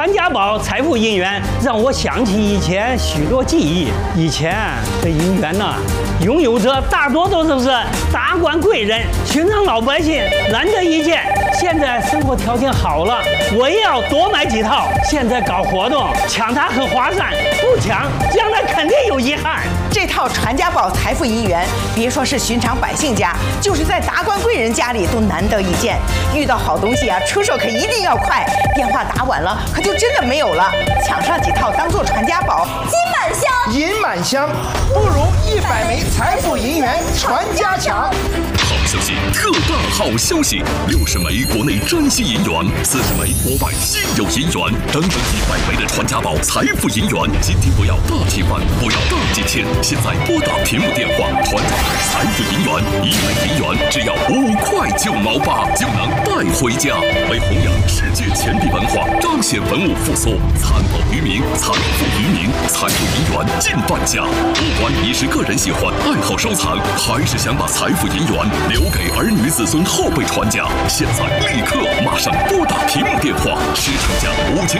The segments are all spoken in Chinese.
传家宝财富银元让我想起以前许多记忆。以前这银元呢，拥有者大多都是达官贵人，寻常老百姓难得一见。现在生活条件好了，我也要多买几套。现在搞活动，抢它很划算，不抢将来肯定有遗憾。 这套传家宝财富银元，别说是寻常百姓家，就是在达官贵人家里都难得一见。遇到好东西啊，出手可一定要快，电话打晚了，可就真的没有了。抢上几套当做传家宝， 金满箱， 银满箱，不如100枚财富银元传家强。 好消息，特大好消息！60枚国内珍稀银元，40枚国外稀有银元，整整100枚的传家宝财富银元。今天不要大提款，不要大几千，现在拨打屏幕电话，传家宝财富银元，1枚银元只要5块9毛8就能带回家。为弘扬世界钱币文化，彰显文物复苏，残宝于民，财富于民，财富银元尽半价。不管你是个人喜欢、爱好收藏，还是想把财富银元留给儿女子孙后辈传家，现在立刻马上拨打屏幕电话，市场价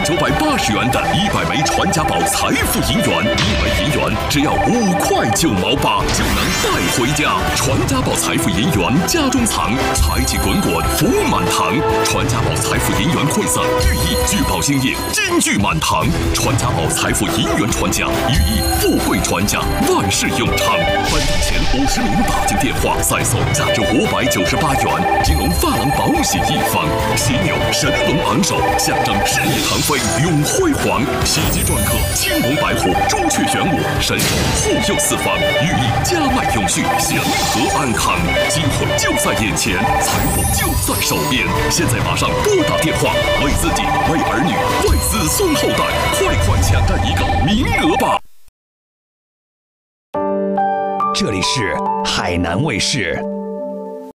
5980元的100枚传家宝财富银元，1枚银元只要5块9毛8就能带回家。传家宝财富银元家中藏，财气滚滚福满堂。传家宝财富银元馈赠，寓意聚宝金印，金句满堂。传家宝财富银元传家，寓意富贵传家，万事永昌。本场前50名打进电话，再送价值598元金龙珐琅宝玺1方，犀牛神龙昂首，象征事业腾飞永辉煌。喜极篆刻青龙白虎，朱雀玄武，神兽护佑四方，寓意家脉永续，祥和安康。机会就在眼前，财富就在手边。现在马上拨打电话，为自己、为儿女、为子孙后代，快抢占一个名额吧！ 这里是海南卫视。